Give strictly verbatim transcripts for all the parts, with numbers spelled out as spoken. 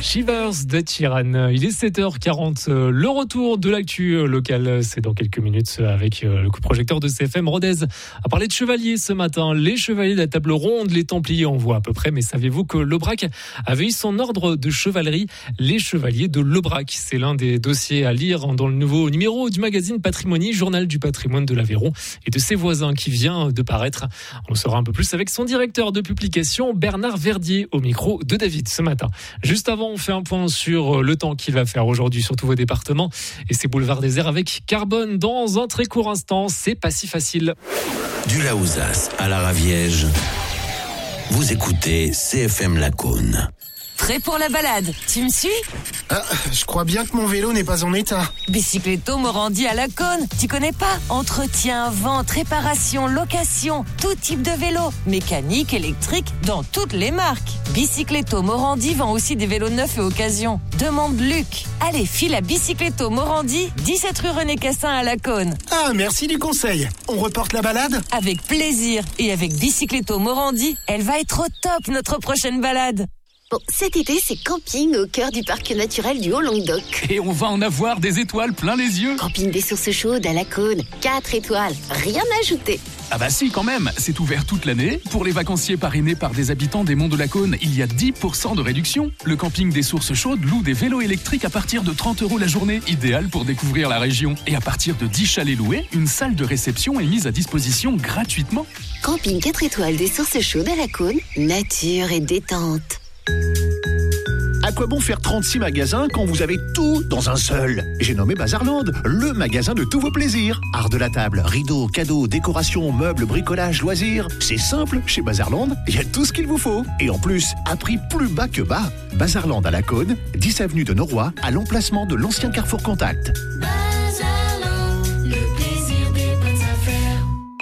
Shivers de Chiran. Il est sept heures quarante. Le retour de l'actu locale, c'est dans quelques minutes avec le coup projecteur de C F M. Rodez a parlé de chevaliers ce matin. Les chevaliers de la table ronde, les Templiers, on voit à peu près. Mais saviez-vous que l'Aubrac avait eu son ordre de chevalerie? Les chevaliers de l'Aubrac. C'est l'un des dossiers à lire dans le nouveau numéro du magazine Patrimonie, journal du patrimoine de l'Aveyron et de ses voisins qui vient de paraître. On saura un peu plus avec son directeur de publication, Bernard Verdier, au micro de David ce matin. Juste avant, on fait un point sur le temps qu'il va faire aujourd'hui sur tous vos départements et ces boulevards déserts avec Carbone dans un très court instant. C'est pas si facile. Du Laouzas à la Raviège, vous écoutez C F M Lacaune. Prêt pour la balade? Tu me suis? Ah, je crois bien que mon vélo n'est pas en état. Bicycletto Morandi à Lacaune. Tu connais pas? Entretien, vente, réparation, location, tout type de vélo. Mécanique, électrique, dans toutes les marques. Bicycletto Morandi vend aussi des vélos neufs et occasions. Demande Luc. Allez, file à Bicycletto Morandi, dix-sept rue René Cassin à Lacaune. Ah, merci du conseil. On reporte la balade? Avec plaisir. Et avec Bicycletto Morandi, elle va être au top, notre prochaine balade. Bon, cet été, c'est camping au cœur du parc naturel du Haut-Languedoc. Et on va en avoir des étoiles plein les yeux. Camping des sources chaudes à Lacaune, quatre étoiles, rien à ajouter. Ah bah si, quand même, c'est ouvert toute l'année. Pour les vacanciers parrainés par des habitants des Monts de Lacaune, il y a dix pour cent de réduction. Le camping des sources chaudes loue des vélos électriques à partir de trente euros la journée, idéal pour découvrir la région. Et à partir de dix chalets loués, une salle de réception est mise à disposition gratuitement. Camping quatre étoiles des sources chaudes à Lacaune, nature et détente. À quoi bon faire trente-six magasins quand vous avez tout dans un seul? J'ai nommé Bazarland, le magasin de tous vos plaisirs. Art de la table, rideaux, cadeaux, décorations, meubles, bricolage, loisirs. C'est simple, chez Bazarland, il y a tout ce qu'il vous faut. Et en plus, à prix plus bas que bas. Bazarland à Lacaune, dix avenue de Noroy, à l'emplacement de l'ancien Carrefour Contact. Bazarland, le plaisir des bonnes affaires.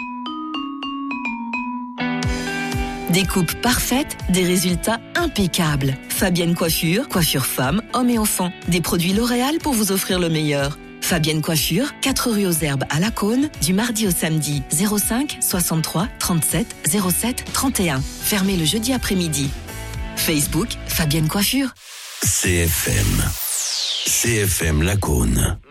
Des coupes parfaites, des résultats impeccables. Fabienne Coiffure, coiffure femmes, hommes et enfants. Des produits L'Oréal pour vous offrir le meilleur. Fabienne Coiffure, quatre rue aux Herbes à Lacaune, du mardi au samedi, zéro cinq soixante-trois trente-sept zéro sept trente et un. Fermé le jeudi après-midi. Facebook, Fabienne Coiffure. C F M. C F M Lacaune.